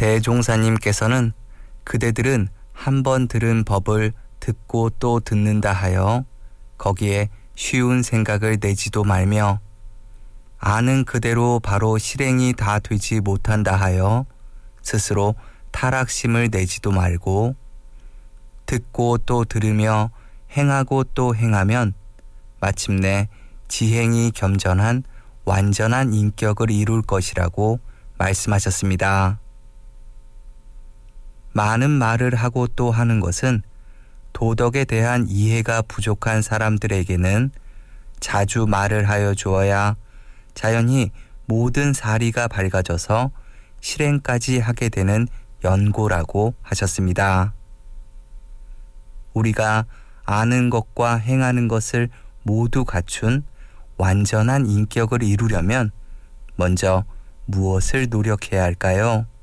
대종사님께서는 그대들은 한 번 들은 법을 듣고 또 듣는다 하여 거기에 쉬운 생각을 내지도 말며 아는 그대로 바로 실행이 다 되지 못한다 하여 스스로 타락심을 내지도 말고 듣고 또 들으며 행하고 또 행하면 마침내 지행이 겸전한 완전한 인격을 이룰 것이라고 말씀하셨습니다. 많은 말을 하고 또 하는 것은 도덕에 대한 이해가 부족한 사람들에게는 자주 말을 하여 주어야 자연히 모든 사리가 밝아져서 실행까지 하게 되는 연고라고 하셨습니다. 우리가 아는 것과 행하는 것을 모두 갖춘 완전한 인격을 이루려면 먼저 무엇을 노력해야 할까요?